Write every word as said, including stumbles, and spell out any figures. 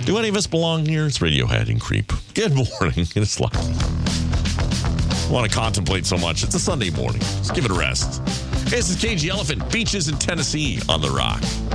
Do any of us belong here? It's Radiohead and Creep. Good morning. It's like, I want to contemplate so much. It's a Sunday morning. Let's give it a rest. This is Cage the Elephant, Beaches in Tennessee on The Rock.